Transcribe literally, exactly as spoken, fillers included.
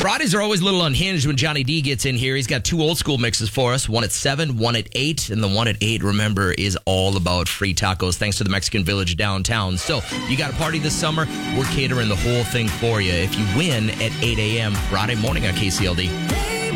Fridays are always a little unhinged when Johnny D gets in here. He's got two old school mixes for us, one at seven, one at eight, and the one at eight, remember, is all about free tacos thanks to the Mexican Village downtown. So you got a party this summer, we're catering the whole thing for you. If you win at eight a.m. Friday morning on K C L D.